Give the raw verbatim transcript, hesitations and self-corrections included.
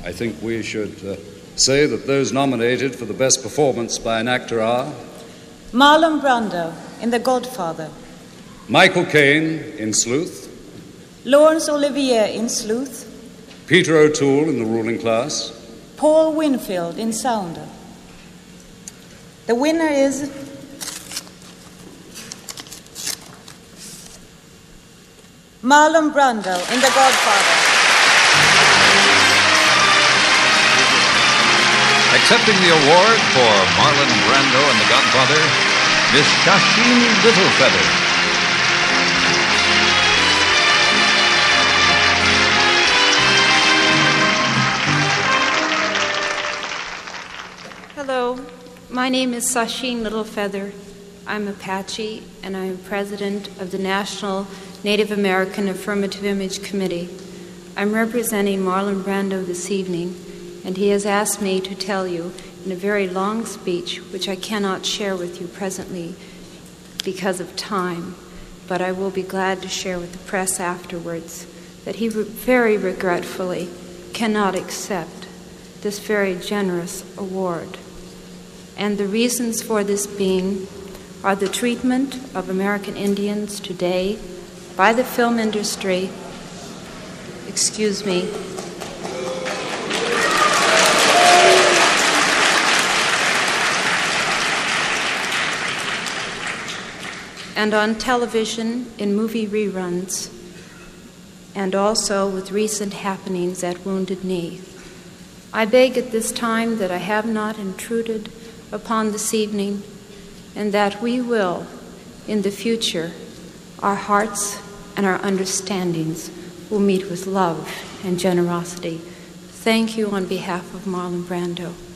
I think we should uh, say that those nominated for the best performance by an actor are Marlon Brando in The Godfather, Michael Caine in Sleuth, Laurence Olivier in Sleuth, Peter O'Toole in The Ruling Class, Paul Winfield in Sounder. The winner is Marlon Brando in The Godfather. Accepting the award for Marlon Brando in The Godfather, Miss Shasheen Littlefeather. Hello, my name is Shasheen Littlefeather. I'm Apache, and I'm president of the National Native American Affirmative Image Committee. I'm representing Marlon Brando this evening, and he has asked me to tell you in a very long speech, which I cannot share with you presently because of time, but I will be glad to share with the press afterwards, that he re- very regretfully cannot accept this very generous award. And the reasons for this being are the treatment of American Indians today by the film industry, excuse me, and on television in movie reruns, and also with recent happenings at Wounded Knee. I beg at this time that I have not intruded upon this evening, and that we will, in the future, our hearts and our understandings will meet with love and generosity. Thank you on behalf of Marlon Brando.